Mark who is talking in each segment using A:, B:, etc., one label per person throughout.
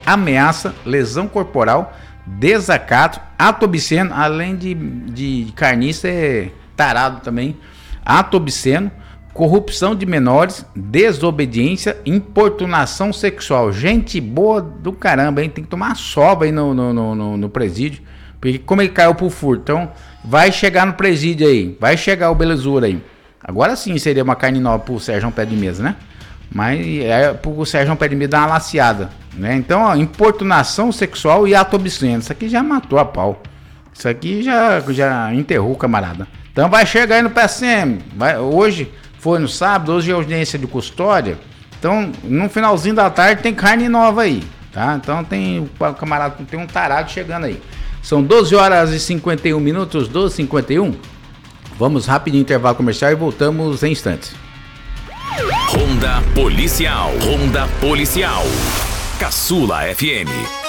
A: ameaça, lesão corporal, desacato, ato obsceno, além de carniça, é tarado também, ato obsceno, corrupção de menores, desobediência, importunação sexual. Gente boa do caramba, hein? Tem que tomar sova aí no presídio, porque como ele caiu pro furto, então vai chegar no presídio aí, vai chegar o belezura aí. Agora sim seria uma carne nova pro Sérgio Pé de Mesa, né? Mas é pro Sérgio Pé de Mesa dar uma laceada, né? Então, ó, importunação sexual e ato obsceno. Isso aqui já matou a pau. Isso aqui já enterrou o camarada. Então vai chegar aí no PSM. Hoje foi no sábado, hoje é audiência de custódia. Então, no finalzinho da tarde tem carne nova aí, tá? Então o camarada, tem um tarado chegando aí. São 12 horas e 51 minutos, 12h51. Vamos rapidinho intervalo comercial e voltamos em instantes.
B: Ronda Policial. Ronda Policial. Caçula FM.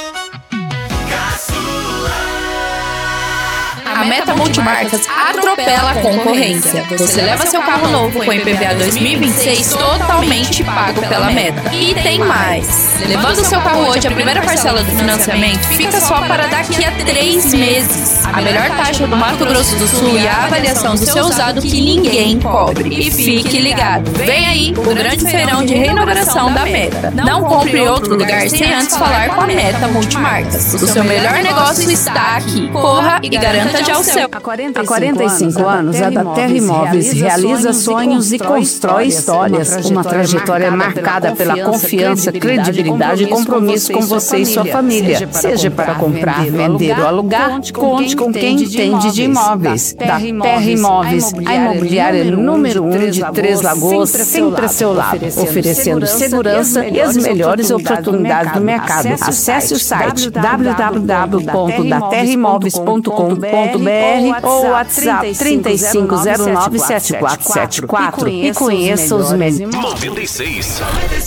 C: A Meta Multimarcas atropela a concorrência. Você leva seu carro novo com IPVA 2026 totalmente pago pela Meta. E tem mais. Levando seu carro hoje, a primeira parcela do financiamento fica só para daqui a 3 meses. A melhor taxa do Mato Grosso do Sul e a avaliação do seu usado que ninguém cobre. E fique ligado. Vem aí o grande feirão de reinauguração da Meta. Não compre em outro lugar sem antes falar com a Meta Multimarcas. O seu melhor negócio está aqui. Corra e garanta já o seu.
D: Há 45 anos, a da Terra Imóveis realiza sonhos e constrói histórias. Uma trajetória marcada pela confiança, credibilidade e compromisso com você e sua família. Seja para comprar, vender ou alugar, conte com quem entende de imóveis. Da Terra Imóveis, a imobiliária número 1 de Três Lagoas, sempre a seu lado, oferecendo segurança e as melhores oportunidades do mercado. Acesse o site www.daterraimóveis.com.br ou WhatsApp 35097474 e conheça os melhores.
B: 96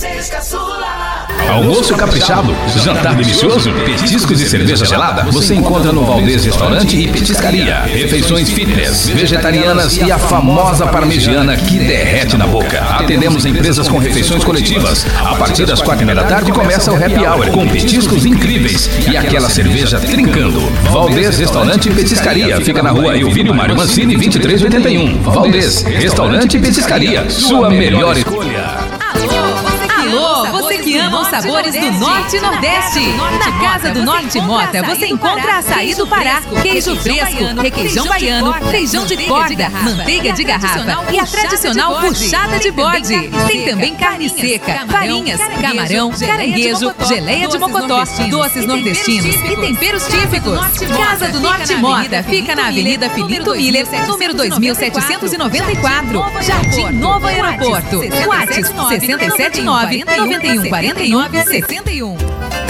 E: Almoço caprichado, jantar delicioso, petiscos e cerveja gelada, você encontra no Valdez Restaurante e Petiscaria. Refeições fitness, vegetarianas e a famosa parmegiana que derrete na boca. Atendemos empresas com refeições coletivas. A partir das 4h30 da tarde começa o happy hour com petiscos incríveis e aquela cerveja trincando. Valdez Restaurante e Petiscaria, fica na rua Elvírio Mário Mancini 2381. Valdez Restaurante e Petiscaria, sua melhor escolha.
F: Alô, você que ama os sabores do Norte e Nordeste. Na Casa do Norte Mota você encontra açaí do Pará, queijo fresco, requeijão baiano, feijão de corda, manteiga de garrafa e a tradicional buchada de bode. Tem também carne seca, farinhas, camarão, caranguejo, geleia de mocotó, doces nordestinos e temperos típicos. Casa do Norte Mota fica na Avenida Filinto Miller, número 2794, Jardim Novo Aeroporto. WhatsApp 679 9141 61.